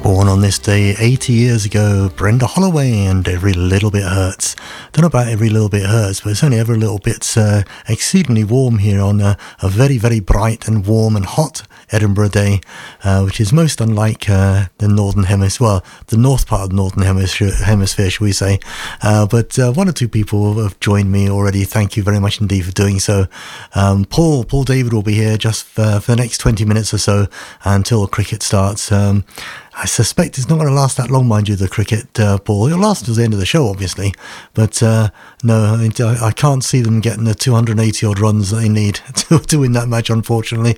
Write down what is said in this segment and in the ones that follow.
Born on this day 80 years ago, Brenda Holloway and Every Little Bit Hurts. Don't know about Every Little Bit Hurts, but it's only every little bit's exceedingly warm here on a very, very bright and warm and hot Edinburgh day, which is most unlike the Northern Hemisphere, well, the north part of the Northern Hemisphere, shall we say. But one or two people have joined me already. Thank you very much indeed for doing so. Paul David will be here just for the next 20 minutes or so until cricket starts. I suspect it's not going to last that long, mind you, the cricket, Paul. It'll last until the end of the show, obviously. But no, I can't see them getting the 280-odd runs that they need to win that match, unfortunately.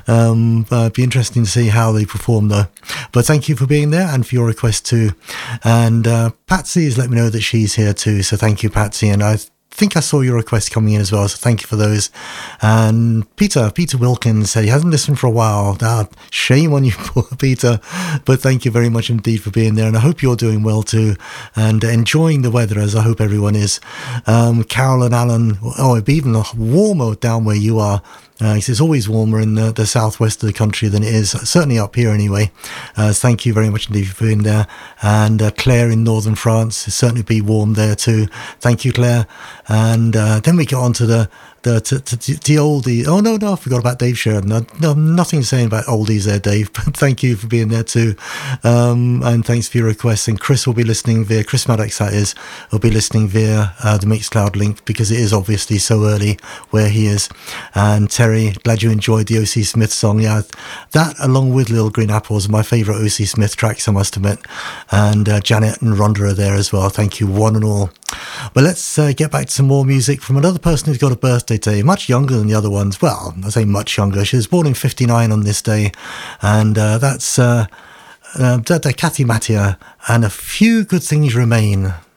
It'd be interesting to see how they perform, though. But thank you for being there and for your request, too. And Patsy has let me know that she's here, too. So thank you, Patsy. And I think I saw your request coming in as well, so thank you for those. And Peter Wilkins said he hasn't listened for a while. Shame on you, poor Peter, but thank you very much indeed for being there, and I hope you're doing well too and enjoying the weather, as I hope everyone is. Carol and Alan, it'd be even warmer down where you are. It's always warmer in the southwest of the country than it is, certainly up here anyway. Thank you very much indeed for being there. And Claire in northern France, it'll certainly be warm there too. Thank you, Claire. And then we get on to the oldie. Oh no, I forgot about Dave Sheridan. No, nothing saying about oldies there, Dave, but thank you for being there too. And thanks for your requests. And Chris will be listening via, Chris Maddox that is, will be listening via the Mixcloud link, because it is obviously so early where he is. And Terry, glad you enjoyed the O.C. Smith song. Yeah, that along with Little Green Apples are my favourite O.C. Smith tracks, I must admit. And Janet and Rhonda are there as well. Thank you one and all. But let's get back to some more music from another person who's got a birthday today, much younger than the other ones. Well, I say much younger. She was born in 59 on this day, and that's Kathy Mattia, and A Few Good Things Remain.